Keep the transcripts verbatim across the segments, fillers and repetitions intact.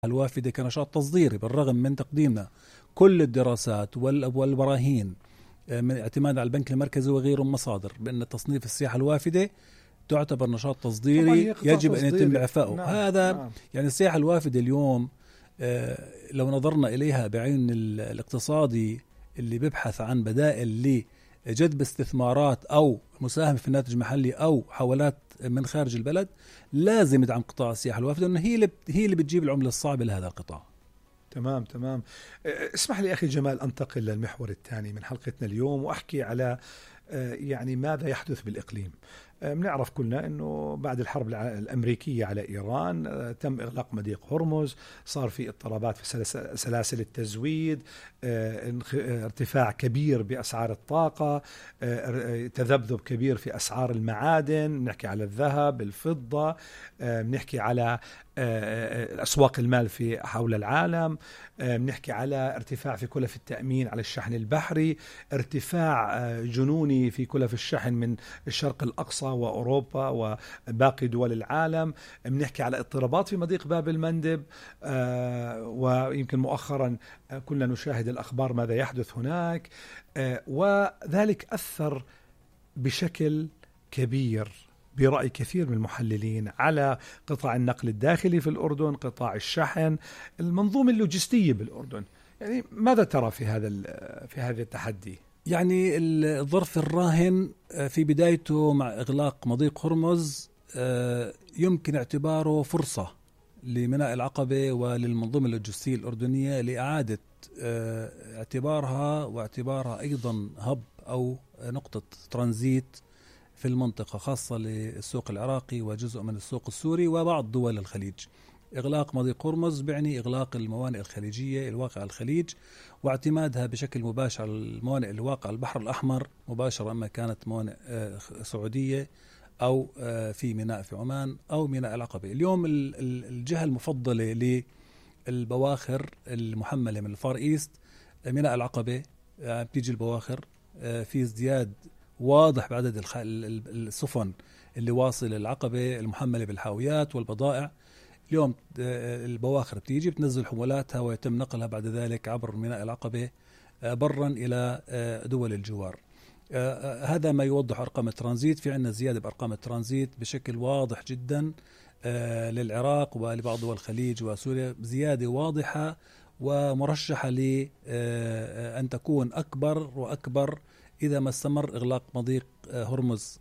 الوافدة كنشاط تصديري، بالرغم من تقديمنا كل الدراسات والبراهين من اعتماد على البنك المركزي وغيره من مصادر بأن تصنيف السياحة الوافدة تعتبر نشاط تصديري يجب أن يتم إعفائه. نعم. هذا نعم. يعني السياحة الوافدة اليوم لو نظرنا إليها بعين الاقتصادي اللي بيبحث عن بدائل لجذب استثمارات أو مساهمة في الناتج المحلي أو حولات من خارج البلد، لازم يدعم قطاع السياحة الوافدة، لأنه هي اللي هي اللي بتجيب العملة الصعبة لهذا القطاع. تمام تمام. اسمح لي أخي جمال أنتقل للمحور الثاني من حلقتنا اليوم وأحكي على يعني ماذا يحدث بالإقليم. بنعرف كلنا أنه بعد الحرب الأمريكية على إيران تم إغلاق مضيق هرمز، صار في اضطرابات في سلاسل التزويد، ارتفاع كبير بأسعار الطاقة، تذبذب كبير في أسعار المعادن، بنحكي على الذهب، الفضة، بنحكي على أسواق المال في حول العالم، بنحكي على ارتفاع في كلف التأمين على الشحن البحري، ارتفاع جنوني في كلف الشحن من الشرق الأقصى وأوروبا وباقي دول العالم، بنحكي على اضطرابات في مضيق باب المندب، ويمكن مؤخرا كنا نشاهد الأخبار ماذا يحدث هناك، وذلك أثر بشكل كبير برأي كثير من المحللين على قطاع النقل الداخلي في الأردن، قطاع الشحن، المنظومة اللوجستية بالأردن. يعني ماذا ترى في هذا في هذا التحدي؟ يعني الظرف الراهن في بدايته مع إغلاق مضيق هرمز يمكن اعتباره فرصة لميناء العقبة وللمنظومة اللوجستية الأردنية لإعادة اعتبارها واعتبارها أيضا هب أو نقطة ترانزيت في المنطقة، خاصة للسوق العراقي وجزء من السوق السوري وبعض دول الخليج. إغلاق مضيق هرمز بيعني إغلاق الموانئ الخليجية الواقعة الخليج واعتمادها بشكل مباشر على الموانئ الواقعة البحر الأحمر مباشرة، أما كانت موانئ سعودية أو في ميناء في عمان أو ميناء العقبة. اليوم الجهة المفضلة للبواخر المحملة من الفار إيست ميناء العقبة، بتيجي البواخر في ازدياد واضح بعدد السفن اللي واصل العقبة المحملة بالحاويات والبضائع. اليوم البواخر بتيجي بتنزل حمولاتها ويتم نقلها بعد ذلك عبر ميناء العقبة برا إلى دول الجوار. هذا ما يوضح أرقام الترانزيت. في عندنا زيادة بأرقام الترانزيت بشكل واضح جدا للعراق ولبعض دول الخليج وسوريا، زيادة واضحة ومرشحة لأن تكون أكبر وأكبر إذا ما استمر إغلاق مضيق هرمز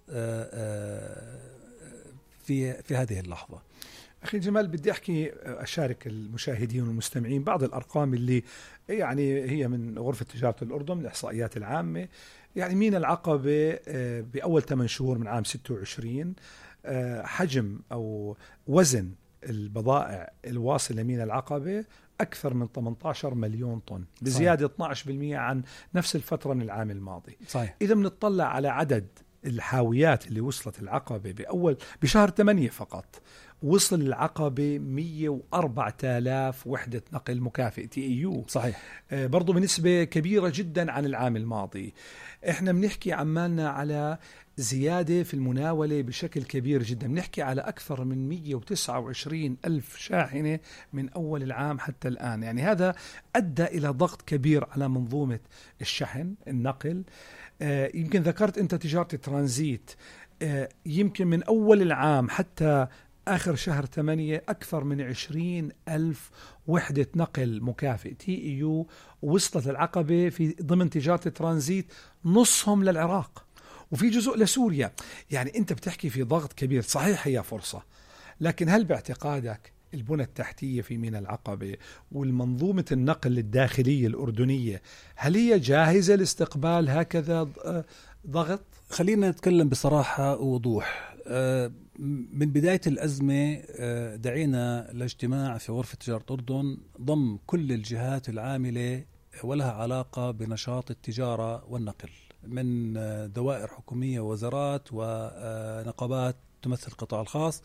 في في هذه اللحظة. أخي جمال، بدي أحكي أشارك المشاهدين والمستمعين بعض الأرقام اللي يعني هي من غرفة تجارة الأردن من الإحصائيات العامة. يعني ميناء العقبة بأول ثمان شهور من عام ستة وعشرين حجم أو وزن البضائع الواصلة لميناء العقبة أكثر من ثمانية عشر مليون طن، بزيادة صحيح. اثني عشر بالمئة عن نفس الفترة من العام الماضي. صحيح. إذا بنطلع على عدد الحاويات اللي وصلت العقبة بأول بشهر ثمانية فقط، وصل العقبة مئة وأربعة آلاف وحدة نقل مكافئ تي اي يو. صحيح. آه برضو بنسبة كبيرة جدا عن العام الماضي. احنا بنحكي عمالنا على زيادة في المناولة بشكل كبير جدا، بنحكي على أكثر من مئة وتسعة وعشرين ألف شاحنة من أول العام حتى الآن. يعني هذا أدى إلى ضغط كبير على منظومة الشحن النقل. آه يمكن ذكرت أنت تجارة الترانزيت، آه يمكن من أول العام حتى آخر شهر ثمانية أكثر من عشرين ألف وحدة نقل مكافئ تي اي يو وصلت العقبة في ضمن تجارة الترانزيت، نصهم للعراق وفي جزء لسوريا. يعني أنت بتحكي في ضغط كبير. صحيح هي فرصة، لكن هل باعتقادك البنى التحتية في ميناء العقبة والمنظومة النقل الداخلية الأردنية هل هي جاهزة لاستقبال هكذا ضغط؟ خلينا نتكلم بصراحة ووضوح. من بداية الأزمة دعينا لاجتماع في غرفة تجارة الأردن ضم كل الجهات العاملة ولها علاقة بنشاط التجارة والنقل، من دوائر حكومية ووزارات ونقابات تمثل القطاع الخاص،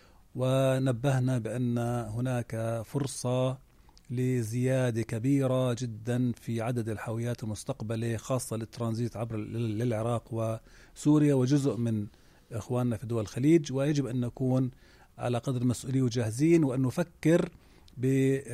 ونبهنا بأن هناك فرصة لزيادة كبيرة جدا في عدد الحاويات المستقبلة، خاصة للترانزيت عبر للعراق وسوريا وجزء من إخواننا في دول الخليج، ويجب أن نكون على قدر المسؤولية وجاهزين وأن نفكر ب